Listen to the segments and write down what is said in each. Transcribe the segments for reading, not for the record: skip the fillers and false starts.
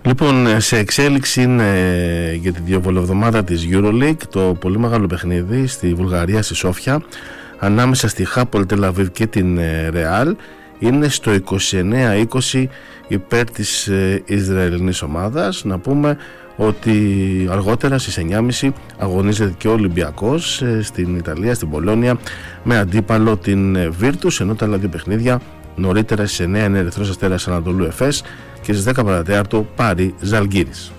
Λοιπόν, σε εξέλιξη είναι για τη διαβολοβδομάδα της EuroLeague το πολύ μεγάλο παιχνίδι στη Βουλγαρία, στη Σόφια, ανάμεσα στη Hapoel Tel Aviv και την Real. Είναι στο 29-20 υπέρ της Ισραηλινής ομάδας. Να πούμε ότι αργότερα στις 9.30 αγωνίζεται και ο Ολυμπιακός στην Ιταλία, στην Πολόνια, με αντίπαλο την Virtus, ενώ τα άλλα δύο παιχνίδια νωρίτερα στις 9 είναι Ερυθρός Αστέρας Ανατολού Εφές και στις 10 παρατέταρτο Πάρη Ζαλγκίρις.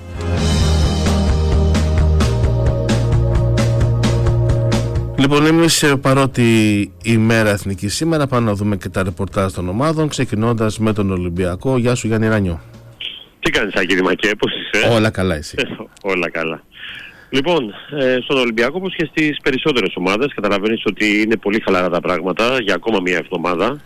Λοιπόν, εμείς παρότι η μέρα εθνική σήμερα, πάμε να δούμε και τα ρεπορτάζ των ομάδων, ξεκινώντας με τον Ολυμπιακό. Γεια σου Γιάννη Ρανιό. Τι κάνεις Άγγελη Μακέ, πώς είσαι? Όλα καλά εσύ? Όλα καλά. Λοιπόν, στον Ολυμπιακό, όπως και στις περισσότερες ομάδες, καταλαβαίνεις ότι είναι πολύ χαλαρά τα πράγματα για ακόμα μια εβδομάδα.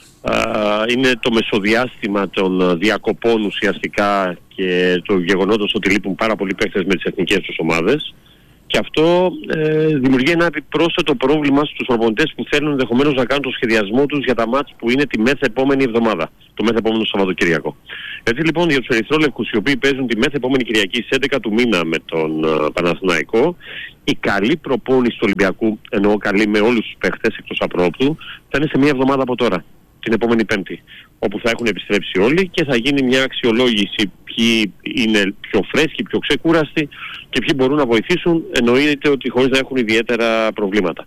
Είναι το μεσοδιάστημα των διακοπών ουσιαστικά και το γεγονότος ότι λείπουν πάρα πολλοί παίκτες με τις εθνικές τους ομάδες. Και αυτό δημιουργεί ένα επιπρόσθετο πρόβλημα στους προπονητές που θέλουν ενδεχομένως να κάνουν το σχεδιασμό τους για τα μάτς που είναι τη μεθεπόμενη εβδομάδα, το μεθεπόμενο Σαββατοκύριακο. Έτσι λοιπόν για τους ερυθρόλευκους οι οποίοι παίζουν τη μεθεπόμενη Κυριακή στις 11 του μήνα με τον Παναθηναϊκό, η καλή προπόνηση του Ολυμπιακού, εννοώ καλή με όλους τους παίχτες εκτός απρόπτου, θα είναι σε μια εβδομάδα από τώρα, την επόμενη Πέμπτη, όπου θα έχουν επιστρέψει όλοι και θα γίνει μια αξιολόγηση ποιοι είναι πιο φρέσκοι, πιο ξεκούραστοι και ποιοι μπορούν να βοηθήσουν, εννοείται ότι χωρίς να έχουν ιδιαίτερα προβλήματα.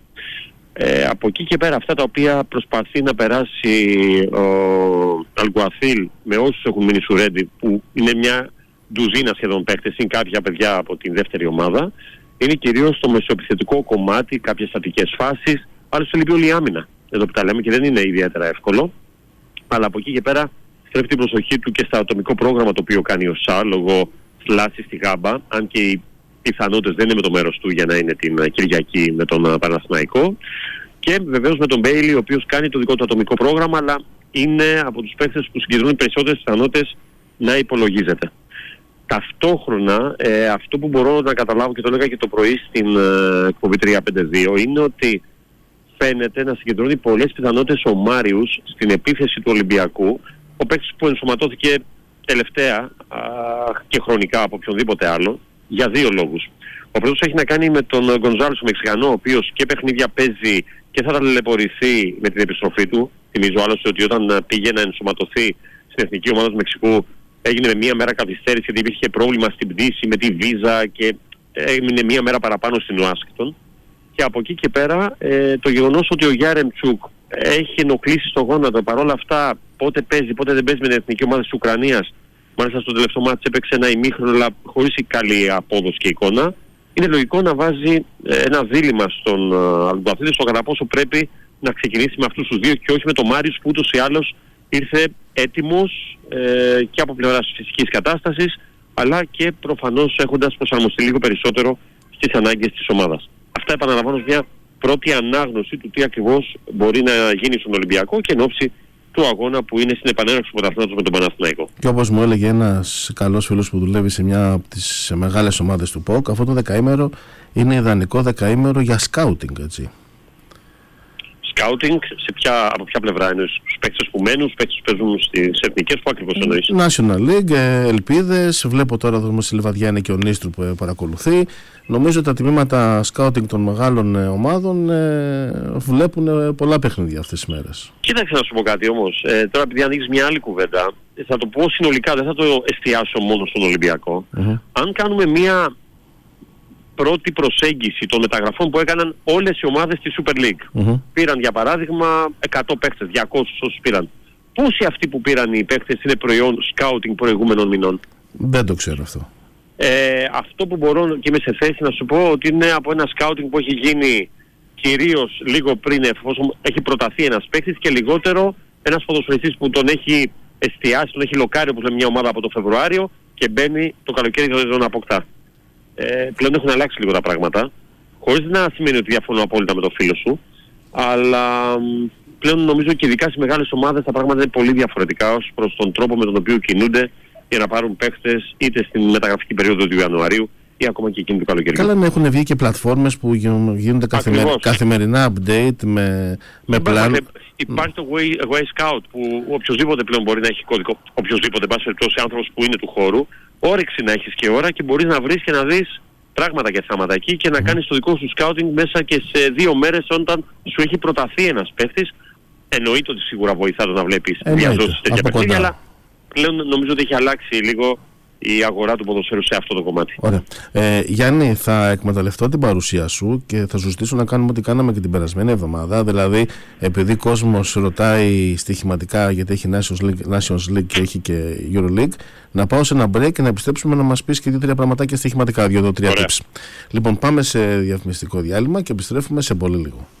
Από εκεί και πέρα αυτά τα οποία προσπαθεί να περάσει ο Αλγκουαθίλ με όσους έχουν μείνει σουρέντι, που είναι μια ντουζίνα σχεδόν παίκτες, είναι κάποια παιδιά από την δεύτερη ομάδα, είναι κυρίως το μεσοεπιθετικό κομμάτι, κάποιες στατικές φάσεις, άλλωστε λείπει όλη η άμυνα. Εδώ που τα λέμε και δεν είναι ιδιαίτερα εύκολο, αλλά από εκεί και πέρα στρέφει την προσοχή του και στο ατομικό πρόγραμμα το οποίο κάνει ο ΣΑ λόγω θλάσσης στη Γάμπα, αν και οι πιθανότητες δεν είναι με το μέρος του για να είναι την Κυριακή με τον Παναθηναϊκό, και βεβαίως με τον Μπέιλι ο οποίος κάνει το δικό του ατομικό πρόγραμμα, αλλά είναι από τους παίκτες που συγκεντρώνουν περισσότερες πιθανότητες να υπολογίζεται. Ταυτόχρονα αυτό που μπορώ να καταλάβω και το έλεγα και το πρωί στην εκπομπή 352 είναι ότι φαίνεται να συγκεντρώνει πολλές πιθανότητες ο Μάριους στην επίθεση του Ολυμπιακού, ο παίκτης που ενσωματώθηκε τελευταία και χρονικά από οποιονδήποτε άλλο, για δύο λόγους. Ο πρώτος έχει να κάνει με τον Γκονζάλες, ο Μεξικανό, ο οποίος και παιχνίδια παίζει και θα ταλαιπωρηθεί με την επιστροφή του. Θυμίζω άλλωστε ότι όταν πήγε να ενσωματωθεί στην εθνική ομάδα του Μεξικού έγινε με μία μέρα καθυστέρηση γιατί υπήρχε πρόβλημα στην πτήση με τη βίζα και έμεινε μία μέρα παραπάνω στην Ουάσιγκτον. Και από εκεί και πέρα το γεγονός ότι ο Γιάρεμτσουκ έχει ενοχλήσει στο γόνατο, παρόλα αυτά πότε παίζει, πότε δεν παίζει με την εθνική ομάδα της Ουκρανίας. Μάλιστα στο τελευταίο μάτι έπαιξε ένα ημίχρονο αλλά χωρίς καλή απόδοση και εικόνα. Είναι λογικό να βάζει ένα δίλημμα στον Αλμπαθίδη στο κατά πόσο πρέπει να ξεκινήσει με αυτούς τους δύο και όχι με τον Μάριους που ούτως ή άλλως ήρθε έτοιμος και από πλευράς φυσικής κατάστασης αλλά και προφανώς έχοντας προσαρμοστεί λίγο περισσότερο στις ανάγκες της ομάδας. Αυτά επαναλαμβάνω μια πρώτη ανάγνωση του τι ακριβώς μπορεί να γίνει στον Ολυμπιακό και εν ώψη του αγώνα που είναι στην επανέναρξη του πρωταθλήματος με τον Παναθηναϊκό. Και όπως μου έλεγε ένας καλός φίλος που δουλεύει σε μια από τις μεγάλες ομάδες του ΠΟΚ, αυτό το δεκαήμερο είναι ιδανικό δεκαήμερο για σκάουτινγκ, έτσι. Σκάουτινγκ από ποια πλευρά είναι, στους παίκτες που μένουν, στους παίκτες που παίζουν στις εθνικές, που ακριβώς εννοείς? National League, ελπίδες, βλέπω τώρα εδώ στη Λιβαδιά είναι και ο Νίστρου που παρακολουθεί. Νομίζω ότι τα τμήματα σκάουτινγκ των μεγάλων ομάδων βλέπουν πολλά παιχνίδια αυτές τις μέρες. Κοίταξε να σου πω κάτι όμως, τώρα επειδή ανοίγεις μια άλλη κουβέντα, θα το πω συνολικά, δεν θα το εστιάσω μόνο στον Ολυμπιακό. Αν κάνουμε μια πρώτη προσέγγιση των μεταγραφών που έκαναν όλες οι ομάδες της Super League. Πήραν για παράδειγμα 100 παίκτες, 200 όσους πήραν. Πόσοι αυτοί που πήραν οι παίκτες είναι προϊόν σκάουτινγκ προηγούμενων μηνών? Δεν το ξέρω αυτό. Αυτό που μπορώ και είμαι σε θέση να σου πω ότι είναι από ένα σκάουτινγκ που έχει γίνει κυρίως λίγο πριν, εφόσον έχει προταθεί ένας παίκτης, και λιγότερο ένας ποδοσφαιριστής που τον έχει εστιάσει, τον έχει λοκάρει όπως λέμε μια ομάδα από το Φεβρουάριο και μπαίνει το καλοκαίρι και τον αποκτά. Πλέον έχουν αλλάξει λίγο τα πράγματα, χωρίς να σημαίνει ότι διαφωνώ απόλυτα με το φίλο σου, αλλά πλέον νομίζω και ειδικά στις μεγάλες ομάδες τα πράγματα είναι πολύ διαφορετικά ως προς τον τρόπο με τον οποίο κινούνται για να πάρουν παίχτες είτε στην μεταγραφική περίοδο του Ιανουαρίου ή ακόμα και εκείνη του καλοκαιριού. Καλά, να έχουν βγει και πλατφόρμες που γίνονται καθημερινά update με πλάνο. Υπάρχει το Way Scout που οποιοδήποτε πλέον μπορεί να έχει κώδικο, οποιοδήποτε, εν πάση περιπτώσει, άνθρωπος που είναι του χώρου, όρεξη να έχεις και ώρα και μπορείς να βρεις και να δεις πράγματα και θέματα εκεί και να κάνεις το δικό σου σκάουτινγκ μέσα και σε 2 μέρες όταν σου έχει προταθεί ένας παίχτης. Εννοείται ότι σίγουρα βοηθά το να βλέπεις διαζώσεις τέτοια παιχνίδια, αλλά πλέον νομίζω ότι έχει αλλάξει λίγο η αγορά του ποδοσφαίρου σε αυτό το κομμάτι. Ωραία. Γιάννη, θα εκμεταλλευτώ την παρουσία σου και θα σου ζητήσω να κάνουμε ό,τι κάναμε και την περασμένη εβδομάδα. Δηλαδή, επειδή κόσμος ρωτάει στοιχηματικά, γιατί έχει Nations League και έχει και EuroLeague, να πάω σε ένα break και να επιστρέψουμε να μας πεις και 2-3 πραγματάκια στοιχηματικά, 2-3 tips. Λοιπόν, πάμε σε διαφημιστικό διάλειμμα και επιστρέφουμε σε πολύ λίγο.